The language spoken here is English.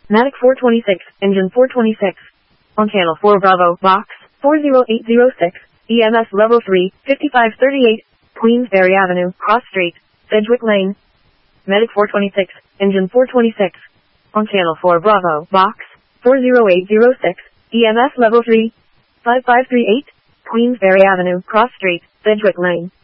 Matic 426, engine 426. On channel 4 Bravo, box 40806, EMS level 3, 5538, Queensberry Avenue, Cross Street, Sedgwick Lane. Medic 426, engine 426. On channel 4 Bravo, box 40806, EMS level 3, 5538, Queensberry Avenue, Cross Street, Sedgwick Lane.